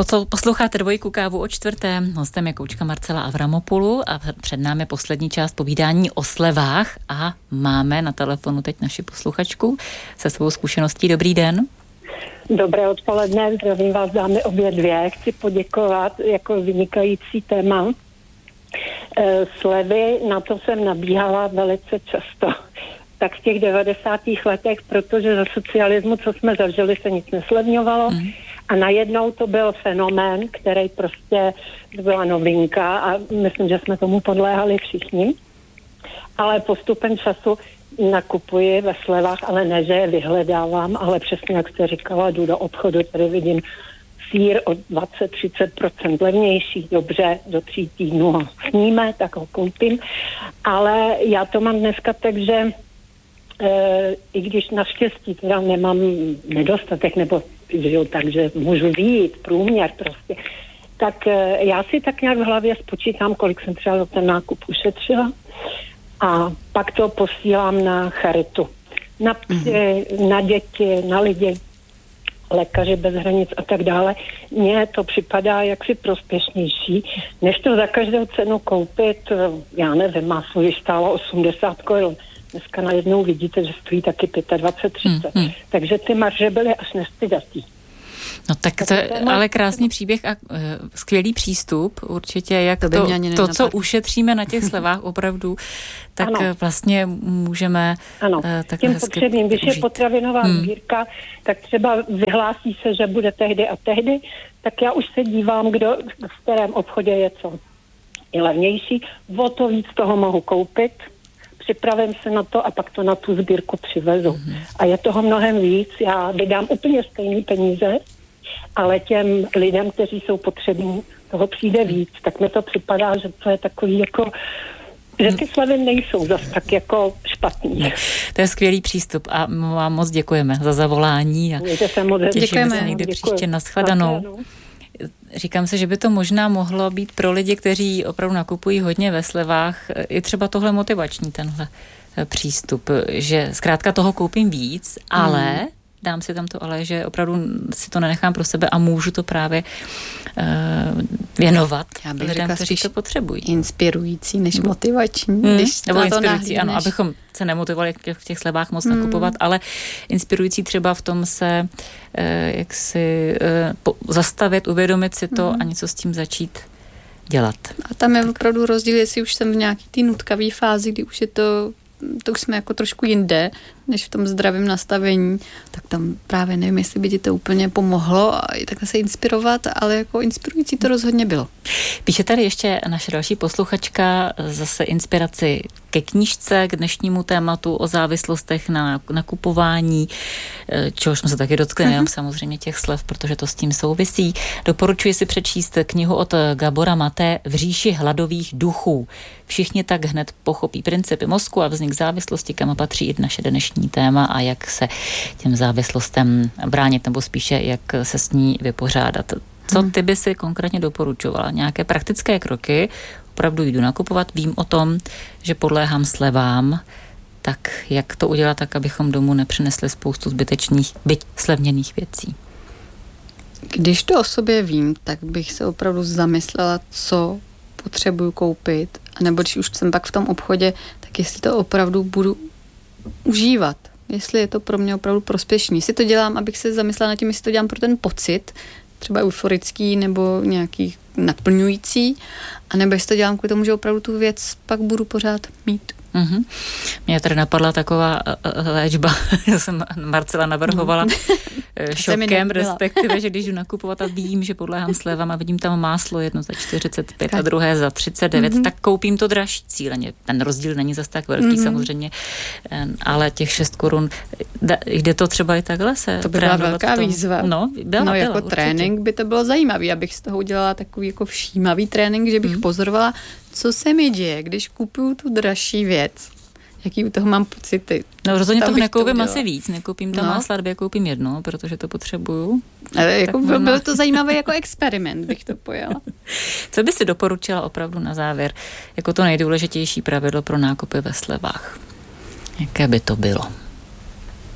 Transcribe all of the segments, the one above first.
Posloucháte Dvojku, kávu o čtvrté. Hostem je koučka Marcela Avramopoulou a před námi poslední část povídání o slevách a máme na telefonu teď naši posluchačku se svou zkušeností. Dobrý den. Dobré odpoledne, zdravím vás, dámy obě dvě. Chci poděkovat jako vynikající téma. Slevy, na to jsem nabíhala velice často. Tak v těch 90. letech, protože za socialismu, co jsme zažili, se nic neslevňovalo. A najednou to byl fenomén, který prostě byla novinka a myslím, že jsme tomu podléhali všichni. Ale postupem času nakupuji ve slevách, ale ne, že je vyhledávám, ale přesně jak jste říkala, jdu do obchodu, tady vidím sýr o 20-30% levnější, dobře, do 3 týdnů ho sníme, tak ho koupím. Ale já to mám dneska tak, že i když naštěstí teda nemám nedostatek, nebo žiju tak, že můžu vyjít, průměr prostě, tak já si tak nějak v hlavě spočítám, kolik jsem třeba za ten nákup ušetřila a pak to posílám na charitu. Na děti, na lidi, lékaři bez hranic a tak dále. Mně to připadá jaksi prospěšnější, než to za každou cenu koupit, já nevím, maso již stálo 80 korun. Dneska najednou vidíte, že stojí taky 25-30. Takže ty marže byly až nestydatý. No tak to je ale krásný příběh a skvělý přístup určitě, jak to co ušetříme na těch slevách opravdu, tak vlastně můžeme tak tím potřebným, když je potravinová sbírka, tak třeba vyhlásí se, že bude tehdy a tehdy, tak já už se dívám, kdo v kterém obchodě je co je levnější, o to víc toho mohu koupit, připravím se na to a pak to na tu sbírku přivezu. A je toho mnohem víc, já vydám úplně stejný peníze, ale těm lidem, kteří jsou potřební, toho přijde víc, tak mi to připadá, že to je takový jako, že ty slevy nejsou zas tak jako špatný. To je skvělý přístup a vám moc děkujeme za zavolání a těšíme se někdy příště nashledanou. Říkám se, že by to možná mohlo být pro lidi, kteří opravdu nakupují hodně ve slevách, i třeba tohle motivační, tenhle přístup, že zkrátka toho koupím víc, ale dám si tam to ale, že opravdu si to nenechám pro sebe a můžu to právě věnovat lidem, kteří to potřebují. Inspirující než motivační. Nebo inspirující, ano, abychom se nemotivovali v těch slevách moc nakupovat, ale inspirující třeba v tom se jak si zastavit, uvědomit si to a něco s tím začít dělat. A tam je opravdu rozdíl, jestli už jsem v nějaký té nutkavý fázi, kdy už je to už jsme jako trošku jinde, než v tom zdravém nastavení, tak tam právě nevím, jestli by ti to úplně pomohlo a i takhle se inspirovat, ale jako inspirující to rozhodně bylo. Píše tady ještě naše další posluchačka zase inspiraci ke knížce, k dnešnímu tématu o závislostech na nakupování, čehož jsme se taky dotkli, nejenom samozřejmě těch slev, protože to s tím souvisí. Doporučuji si přečíst knihu od Gabora Maté V říši hladových duchů. Všichni tak hned pochopí principy mozku a vznik závislosti, kam patří i naše dnešní téma a jak se těm závislostem bránit, nebo spíše jak se s ní vypořádat. Co ty by si konkrétně doporučovala? Nějaké praktické kroky? Opravdu jdu nakupovat, vím o tom, že podléhám slevám, tak jak to udělat tak, abychom domů nepřinesli spoustu zbytečných, byť slevněných věcí? Když to o sobě vím, tak bych se opravdu zamyslela, co potřebuju koupit, anebo když už jsem pak v tom obchodě, tak jestli to opravdu budu užívat, jestli je to pro mě opravdu prospěšný. Jestli to dělám, abych se zamyslela nad tím, jestli to dělám pro ten pocit, třeba euforický nebo nějaký naplňující, anebo jestli to dělám kvůli tomu, že opravdu tu věc pak budu pořád mít. Mě tady napadla taková léčba, já jsem Marcela navrhovala šokem, respektive, že když jdu nakupovat a vím, že podléhám slevám a vidím tam máslo jedno za 45 a druhé za 39, tak koupím to dražší cíleně. Ten rozdíl není zas tak velký samozřejmě, ale těch 6 korun, jde to třeba i takhle se to by byla velká výzva. Byla, jako určitě. Trénink by to bylo zajímavý, abych z toho udělala takový jako všímavý trénink, že bych pozorovala, co se mi děje, když kupuju tu dražší věc. Jaký u toho mám pocity. No rozhodně toho nekoupím asi víc. Nekoupím tam másla, dvě koupím jedno, protože to potřebuju. Ale jako bylo to zajímavé jako experiment, bych to pojala. Co by si doporučila opravdu na závěr jako to nejdůležitější pravidlo pro nákupy ve slevách? Jaké by to bylo?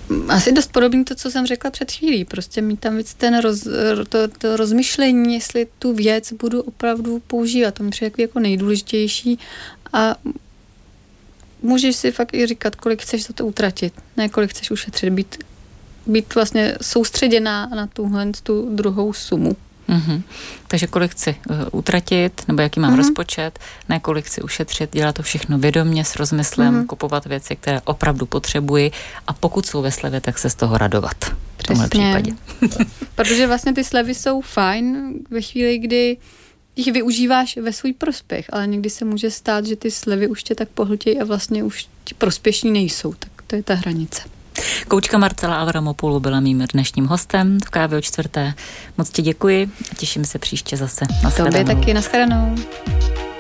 Asi dost podobný to, co jsem řekla před chvílí. Prostě mít tam víc to rozmyšlení, jestli tu věc budu opravdu používat. To mi přijde jako nejdůležitější a můžeš si fakt i říkat, kolik chceš za to utratit, ne kolik chceš ušetřit. Být vlastně soustředěná na tu druhou sumu. Mm-hmm. Takže kolik chci utratit, nebo jaký mám rozpočet, ne kolik chci ušetřit, dělat to všechno vědomě, s rozmyslem, kupovat věci, které opravdu potřebuji a pokud jsou ve slevě, tak se z toho radovat. V tomhle případě. Protože vlastně ty slevy jsou fajn ve chvíli, kdy jich využíváš ve svůj prospěch, ale někdy se může stát, že ty slevy už tě tak pohltějí a vlastně už ti prospěšní nejsou. Tak to je ta hranice. Koučka Marcela Avramopoulou byla mým dnešním hostem v Kávě o čtvrté. Moc ti děkuji a těším se příště zase. Nashledanou. Tobě taky, nashledanou.